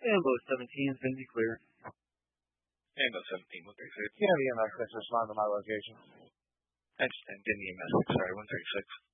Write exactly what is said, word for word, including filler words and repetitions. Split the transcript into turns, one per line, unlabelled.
Ambo seventeen has been declared.
Ambo seventeen, one thirty-six.
You have E M S six respond to my location.
I just didn't get an E M S six, sorry, one thirty-six.